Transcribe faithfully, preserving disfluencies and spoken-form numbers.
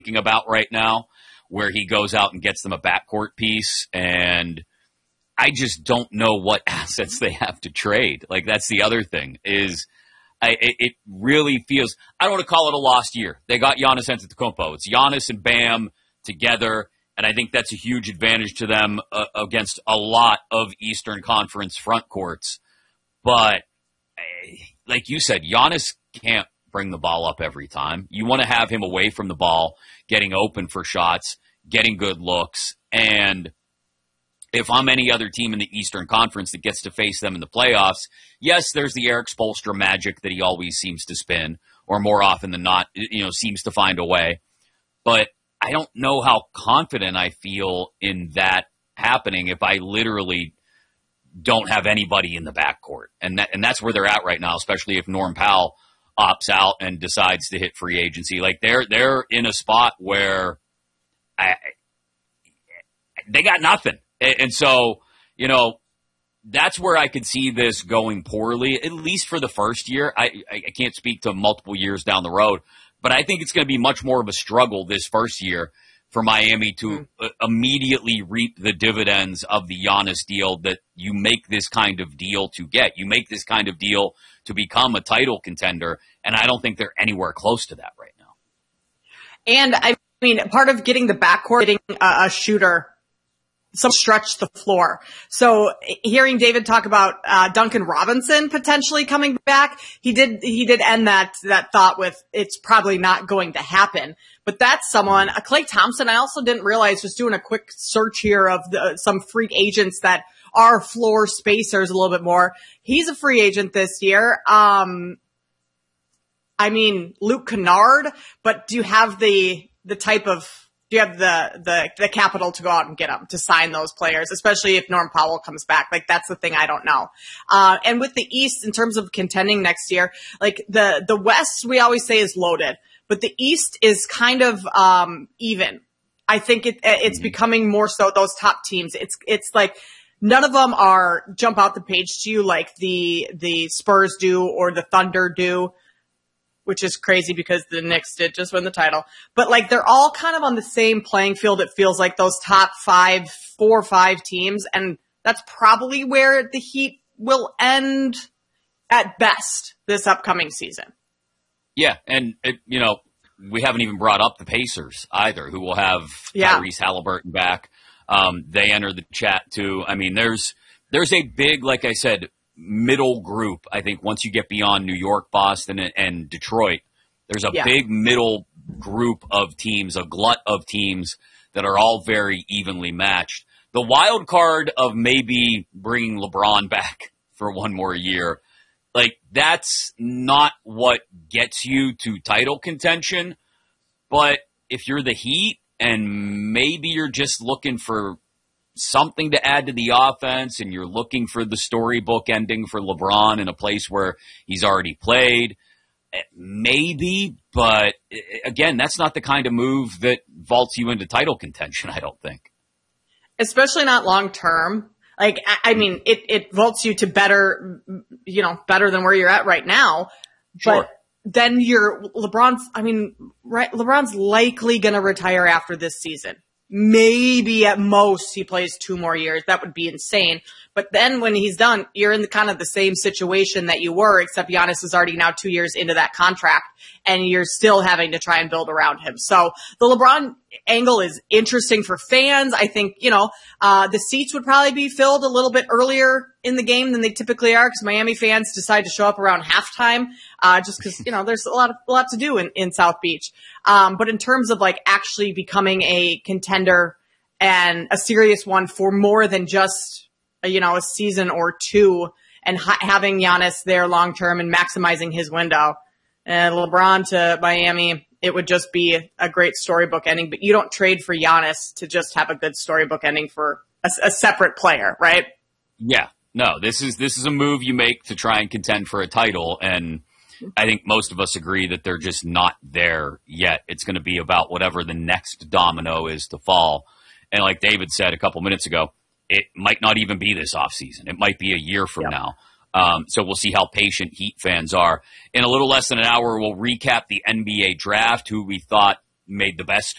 about right now, where he goes out and gets them a backcourt piece, and I just don't know what assets they have to trade. Like, that's the other thing is I, it, it really feels, I don't want to call it a lost year. They got Giannis Antetokounmpo. It's Giannis and Bam together, and I think that's a huge advantage to them uh, against a lot of Eastern Conference front courts. But like you said, Giannis can't bring the ball up every time. You want to have him away from the ball, getting open for shots, getting good looks. And if I'm any other team in the Eastern Conference that gets to face them in the playoffs, yes, there's the Eric Spoelstra magic that he always seems to spin, or more often than not, you know, seems to find a way. But I don't know how confident I feel in that happening if I literally don't have anybody in the backcourt. And that, and that's where they're at right now, especially if Norm Powell opts out and decides to hit free agency. Like, they're they're in a spot where I, they got nothing. And so, you know, that's where I could see this going poorly, at least for the first year. I, I can't speak to multiple years down the road, but I think it's going to be much more of a struggle this first year for Miami to mm-hmm. immediately reap the dividends of the Giannis deal that you make this kind of deal to get. You make this kind of deal to become a title contender, and I don't think they're anywhere close to that right now. And, I mean, part of getting the backcourt, getting a, a shooter, some stretch the floor. So hearing David talk about uh, Duncan Robinson potentially coming back, he did he did end that that thought with it's probably not going to happen. But that's someone, uh, Klay Thompson, I also didn't realize, just doing a quick search here of the, some freak agents that are floor spacers a little bit more. He's a free agent this year. Um, I mean, Luke Kennard, but do you have the the type of Do you have the, the, the capital to go out and get them, to sign those players, especially if Norm Powell comes back? Like, that's the thing I don't know. Uh, and with the East, in terms of contending next year, like the, the West, we always say is loaded, but the East is kind of, um, even. I think it, it's becoming more so those top teams. It's, it's like, none of them are jump out the page to you like the, the Spurs do or the Thunder do, which is crazy because the Knicks did just win the title. But, like, they're all kind of on the same playing field, it feels like, those top five, four or five teams. And that's probably where the Heat will end at best this upcoming season. Yeah, and, it, you know, we haven't even brought up the Pacers either, who will have yeah. Tyrese Halliburton back. Um, they enter the chat, too. I mean, there's there's a big, like I said, middle group. I think once you get beyond New York, Boston, and, and Detroit, there's a yeah. big middle group of teams, a glut of teams that are all very evenly matched. The wild card of maybe bringing LeBron back for one more year, like, that's not what gets you to title contention. But if you're the Heat and maybe you're just looking for something to add to the offense, and you're looking for the storybook ending for LeBron in a place where he's already played, maybe, but again, that's not the kind of move that vaults you into title contention, I don't think. Especially not long term. Like, I mean, it, it vaults you to better, you know, better than where you're at right now. Sure. But then you're, LeBron's, I mean, right, LeBron's likely going to retire after this season. Maybe at most he plays two more years. That would be insane. But then when he's done, you're in the kind of the same situation that you were, except Giannis is already now two years into that contract, and you're still having to try and build around him. So the LeBron angle is interesting for fans. I think, you know, uh, the seats would probably be filled a little bit earlier in the game than they typically are, because Miami fans decide to show up around halftime, uh, just because, you know, there's a lot of, a lot to do in, in South Beach. Um, but in terms of like actually becoming a contender and a serious one for more than just, a, you know, a season or two, and ha- having Giannis there long term and maximizing his window, and LeBron to Miami, it would just be a great storybook ending. But you don't trade for Giannis to just have a good storybook ending for a, a separate player, right? Yeah, no, this is this is a move you make to try and contend for a title, and I think most of us agree that they're just not there yet. It's going to be about whatever the next domino is to fall. And like David said a couple minutes ago, it might not even be this offseason. It might be a year from yep. now. Um, so we'll see how patient Heat fans are. In a little less than an hour, we'll recap the N B A draft, who we thought made the best